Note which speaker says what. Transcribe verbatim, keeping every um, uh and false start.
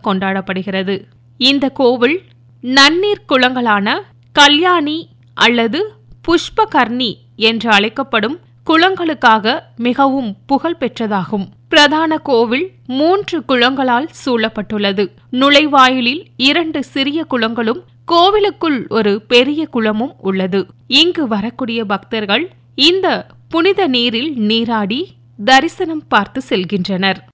Speaker 1: கொண்டாடப்படுகிறது. இந்த கோவில் நன்னீர் குளங்களான கல்யாணி அல்லது புஷ்பகர்ணி என்று அழைக்கப்படும் குளங்களுக்காக மிகவும் புகழ் பெற்றதாகும். பிரதான கோவில் மூன்று குளங்களால் சூழப்பட்டுள்ளது. நுழைவாயிலில் இரண்டு சிறிய குளங்களும் கோவிலுக்குள் ஒரு பெரிய குளமும் உள்ளது. இங்கு வரக்கூடிய பக்தர்கள் இந்த புனித நீரில் நீராடி தரிசனம் பார்த்து செல்கின்றனர்.